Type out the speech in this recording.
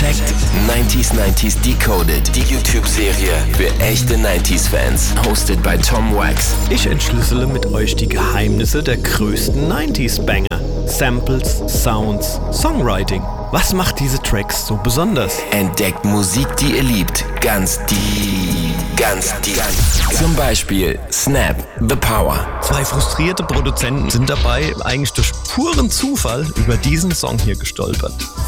Checkt 90s Decoded, die YouTube-Serie für echte 90s-Fans. Hosted by Tom Wax. Ich entschlüssele mit euch die Geheimnisse der größten 90s-Banger. Samples, Sounds, Songwriting. Was macht diese Tracks so besonders? Entdeckt Musik, die ihr liebt. Ganz deep. Zum Beispiel Snap, The Power. 2 frustrierte Produzenten sind dabei eigentlich durch puren Zufall über diesen Song hier gestolpert.